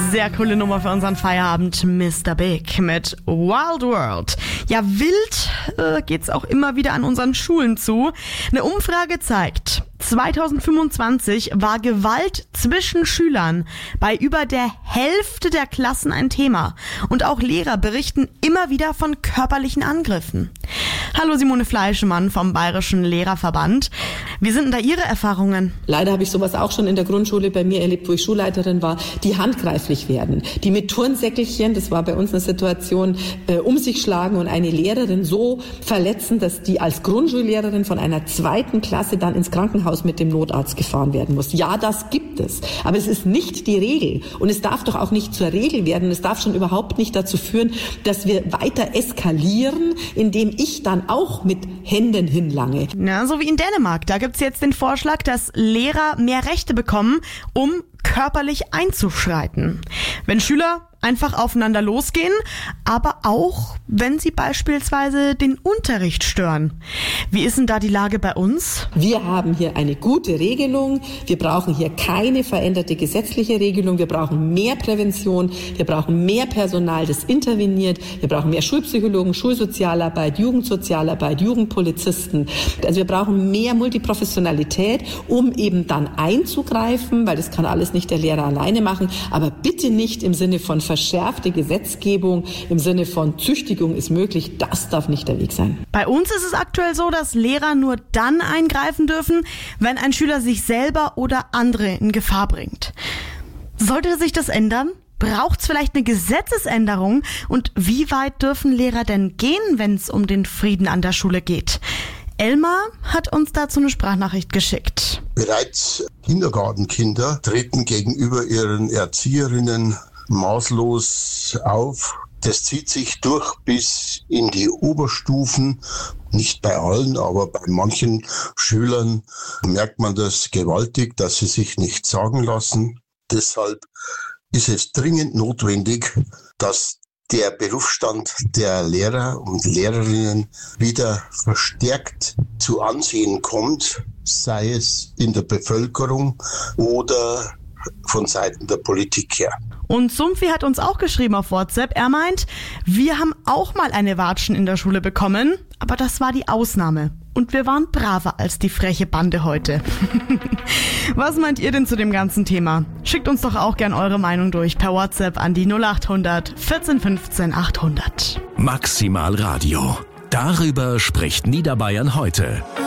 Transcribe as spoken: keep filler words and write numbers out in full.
Sehr coole Nummer für unseren Feierabend. Mister Big mit Wild World. Ja, wild äh, geht's auch immer wieder an unseren Schulen zu. Eine Umfrage zeigt, zweitausendfünfundzwanzig war Gewalt zwischen Schülern bei über der Hälfte der Klassen ein Thema. Und auch Lehrer berichten immer wieder von körperlichen Angriffen. Hallo Simone Fleischemann vom Bayerischen Lehrerverband. Wie sind denn da Ihre Erfahrungen? Leider habe ich sowas auch schon in der Grundschule bei mir erlebt, wo ich Schulleiterin war, die handgreiflich werden. Die mit Turnsäckelchen, das war bei uns eine Situation, äh, um sich schlagen und eine Lehrerin so verletzen, dass die als Grundschullehrerin von einer zweiten Klasse dann ins Krankenhaus mit dem Notarzt gefahren werden muss. Ja, das gibt es. Aber es ist nicht die Regel. Und es darf doch auch nicht zur Regel werden. Es darf schon überhaupt nicht dazu führen, dass wir weiter eskalieren, indem ich dann auch mit Händen hinlange. Ja, so wie in Dänemark. Da gibt's jetzt den Vorschlag, dass Lehrer mehr Rechte bekommen, um körperlich einzuschreiten. Wenn Schüler einfach aufeinander losgehen, aber auch, wenn sie beispielsweise den Unterricht stören. Wie ist denn da die Lage bei uns? Wir haben hier eine gute Regelung. Wir brauchen hier keine veränderte gesetzliche Regelung. Wir brauchen mehr Prävention. Wir brauchen mehr Personal, das interveniert. Wir brauchen mehr Schulpsychologen, Schulsozialarbeit, Jugendsozialarbeit, Jugendpolizisten. Also wir brauchen mehr Multiprofessionalität, um eben dann einzugreifen, weil das kann alles nicht der Lehrer alleine machen. Aber bitte nicht im Sinne von verschärfte Gesetzgebung, im Sinne von Züchtigung ist möglich, das darf nicht der Weg sein. Bei uns ist es aktuell so, dass Lehrer nur dann eingreifen dürfen, wenn ein Schüler sich selber oder andere in Gefahr bringt. Sollte sich das ändern? Braucht es vielleicht eine Gesetzesänderung? Und wie weit dürfen Lehrer denn gehen, wenn es um den Frieden an der Schule geht? Elmar hat uns dazu eine Sprachnachricht geschickt. Bereits Kindergartenkinder treten gegenüber ihren Erzieherinnen maßlos auf. Das zieht sich durch bis in die Oberstufen. Nicht bei allen, aber bei manchen Schülern merkt man das gewaltig, dass sie sich nicht sagen lassen. Deshalb ist es dringend notwendig, dass der Berufsstand der Lehrer und Lehrerinnen wieder verstärkt zu Ansehen kommt, sei es in der Bevölkerung oder von Seiten der Politik her. Und Sumpfi hat uns auch geschrieben auf WhatsApp. Er meint, wir haben auch mal eine Watschen in der Schule bekommen, aber das war die Ausnahme. Und wir waren braver als die freche Bande heute. Was meint ihr denn zu dem ganzen Thema? Schickt uns doch auch gern eure Meinung durch per WhatsApp an die null acht hundert vierzehn fünfzehn achthundert. Maximal Radio. Darüber spricht Niederbayern heute.